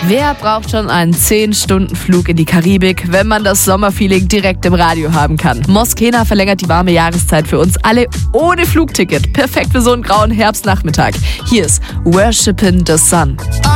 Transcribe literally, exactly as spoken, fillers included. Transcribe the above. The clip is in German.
Wer braucht schon einen zehn Stunden Flug in die Karibik, wenn man das Sommerfeeling direkt im Radio haben kann? Moskena verlängert die warme Jahreszeit für uns alle ohne Flugticket. Perfekt für so einen grauen Herbstnachmittag. Hier ist Worshipin' the Sun.